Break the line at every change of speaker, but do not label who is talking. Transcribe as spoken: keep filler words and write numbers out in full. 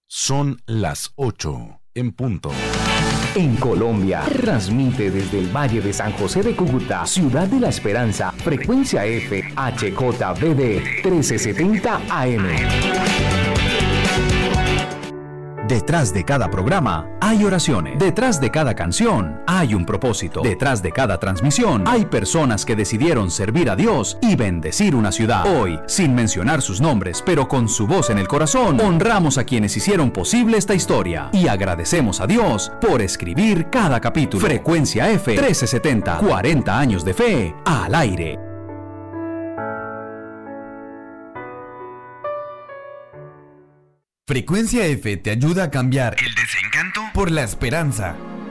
Son las ocho en punto.
En Colombia, transmite desde el Valle de San José de Cúcuta, Ciudad de la Esperanza, frecuencia F, H J B D, trece setenta A M.
Detrás de cada programa hay oraciones. Detrás de cada canción hay un propósito. Detrás de cada transmisión hay personas que decidieron servir a Dios y bendecir una ciudad. Hoy, sin mencionar sus nombres, pero con su voz en el corazón, honramos a quienes hicieron posible esta historia y agradecemos a Dios por escribir cada capítulo. Frecuencia F trece setenta, cuarenta años de fe al aire.
Frecuencia F te ayuda a cambiar el desencanto por la esperanza.